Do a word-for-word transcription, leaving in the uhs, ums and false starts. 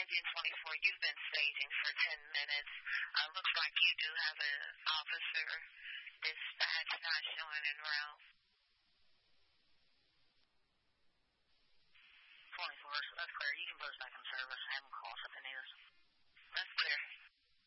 Indian twenty-four, you've been staging for ten minutes. Uh, looks like you do have an officer dispatch not showing en route. twenty-four, so that's clear. You can put us back in service. Have them call us if they need us. That's clear.